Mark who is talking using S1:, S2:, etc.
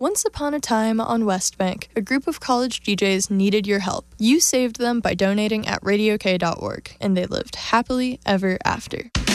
S1: Once upon a time on West Bank, a group of college DJs needed your help. You saved them by donating at radiok.org, and they lived happily ever after.